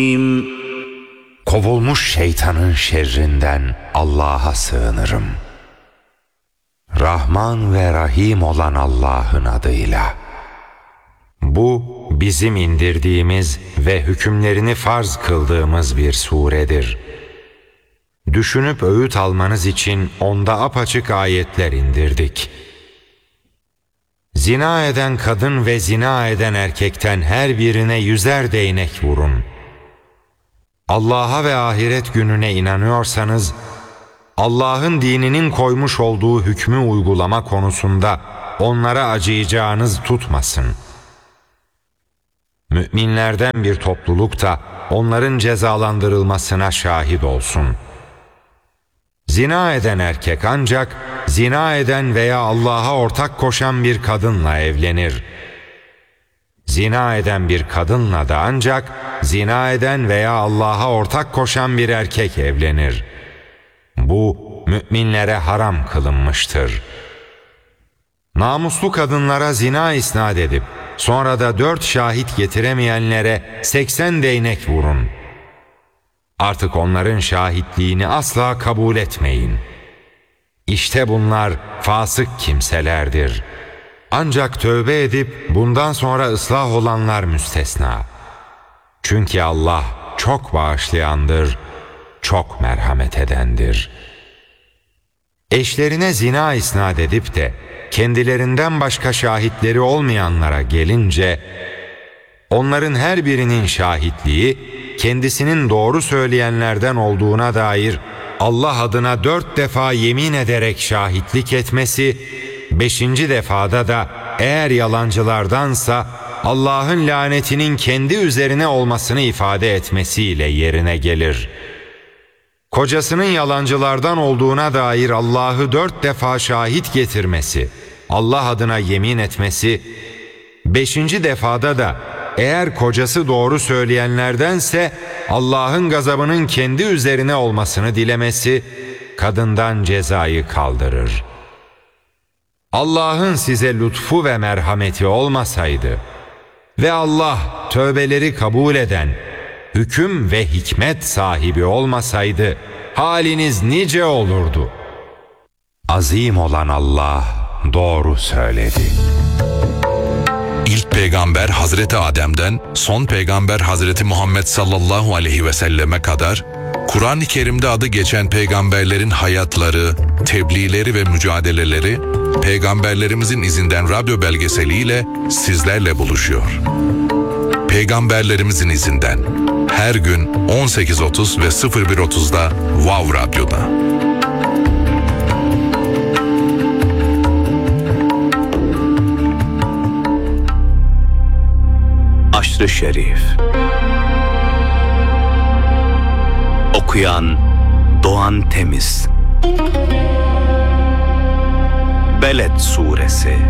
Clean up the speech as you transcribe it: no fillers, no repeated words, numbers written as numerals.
Kovulmuş şeytanın şerrinden Allah'a sığınırım. Rahman ve Rahim olan Allah'ın adıyla. Bu bizim indirdiğimiz ve hükümlerini farz kıldığımız bir suredir. Düşünüp öğüt almanız için onda apaçık ayetler indirdik. Zina eden kadın ve zina eden erkekten her birine 100'er değnek vurun. Allah'a ve ahiret gününe inanıyorsanız, Allah'ın dininin koymuş olduğu hükmü uygulama konusunda onlara acıyacağınız tutmasın. Müminlerden bir topluluk da onların cezalandırılmasına şahit olsun. Zina eden erkek ancak zina eden veya Allah'a ortak koşan bir kadınla evlenir. Zina eden bir kadınla da ancak zina eden veya Allah'a ortak koşan bir erkek evlenir. Bu müminlere haram kılınmıştır. Namuslu kadınlara zina isnat edip sonra da 4 şahit getiremeyenlere 80 değnek vurun. Artık onların şahitliğini asla kabul etmeyin. İşte bunlar fasık kimselerdir. Ancak tövbe edip bundan sonra ıslah olanlar müstesna. Çünkü Allah çok bağışlayandır, çok merhamet edendir. Eşlerine zina isnat edip de kendilerinden başka şahitleri olmayanlara gelince, onların her birinin şahitliği kendisinin doğru söyleyenlerden olduğuna dair Allah adına 4 defa yemin ederek şahitlik etmesi, 5. defada da eğer yalancılardansa Allah'ın lanetinin kendi üzerine olmasını ifade etmesiyle yerine gelir. Kocasının yalancılardan olduğuna dair Allah'ı 4 defa şahit getirmesi, Allah adına yemin etmesi, 5. defada da eğer kocası doğru söyleyenlerdense Allah'ın gazabının kendi üzerine olmasını dilemesi, kadından cezayı kaldırır. Allah'ın size lütfu ve merhameti olmasaydı ve Allah tövbeleri kabul eden, hüküm ve hikmet sahibi olmasaydı haliniz nice olurdu. Azim olan Allah doğru söyledi. İlk peygamber Hazreti Adem'den son peygamber Hazreti Muhammed sallallahu aleyhi ve selleme kadar Kur'an-ı Kerim'de adı geçen peygamberlerin hayatları, tebliğleri ve mücadeleleri peygamberlerimizin izinden radyo belgeseliyle sizlerle buluşuyor. Peygamberlerimizin izinden her gün 18.30 ve 01.30'da Wow Radyo'da. Aşr-ı Şerif. Okuyan Doğan Temiz. Beled Suresi.